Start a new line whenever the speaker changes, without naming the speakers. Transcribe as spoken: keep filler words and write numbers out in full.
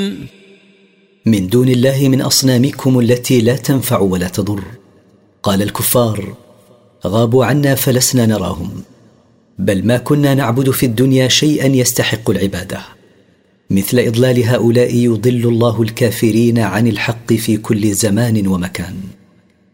من دون الله من أصنامكم التي لا تنفع ولا تضر. قال الكفار: غابوا عنا فلسنا نراهم، بل ما كنا نعبد في الدنيا شيئا يستحق العبادة. مثل إضلال هؤلاء يضل الله الكافرين عن الحق في كل زمان ومكان.